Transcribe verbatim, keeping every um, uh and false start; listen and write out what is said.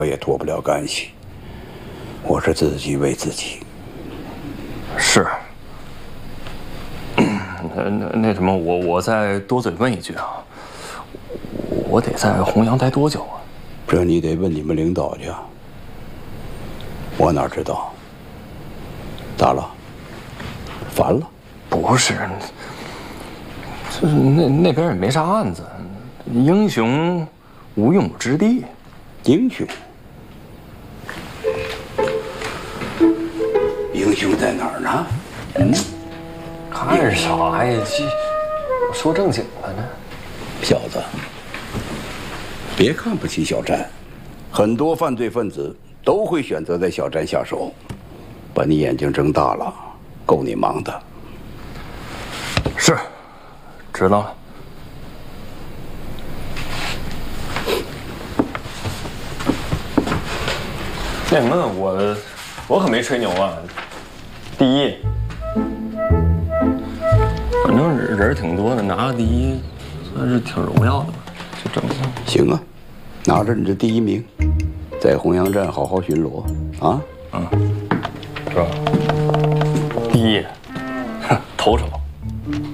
我也脱不了干系。我是自己为自己。 是。那那那什么，我我再多嘴问一句啊，我得在弘扬待多久啊？ 这你得问你们领导去。我哪知道？咋了？烦了？ 不是，这那那边也没啥案子，英雄无用武之地。 英雄？英雄在哪儿呢？嗯， 看啥呀？这我说正经的呢。 小子，别看不起小詹，很多犯罪分子都会选择在小詹下手。把你眼睛睁大了，够你忙的。 是，知道了。那什么，我我可没吹牛啊，第一，反正人挺多的，拿个第一算是挺荣耀的吧，就这么算。 行啊，拿着你这第一名，在弘扬站好好巡逻啊。 嗯，是吧？第一，头筹。